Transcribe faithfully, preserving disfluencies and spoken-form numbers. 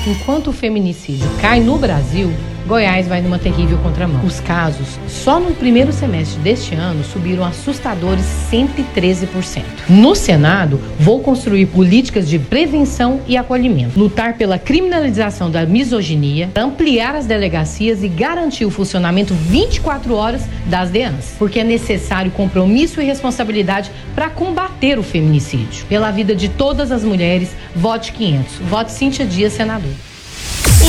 Enquanto o feminicídio cai no Brasil, Goiás vai numa terrível contramão. Os casos, só no primeiro semestre deste ano, subiram assustadores cento e treze por cento. No Senado, vou construir políticas de prevenção e acolhimento, lutar pela criminalização da misoginia, ampliar as delegacias e garantir o funcionamento vinte e quatro horas das D E A Ns, porque é necessário compromisso e responsabilidade para combater o feminicídio. Pela vida de todas as mulheres, vote quinhentos. Vote Cíntia Dias, senador.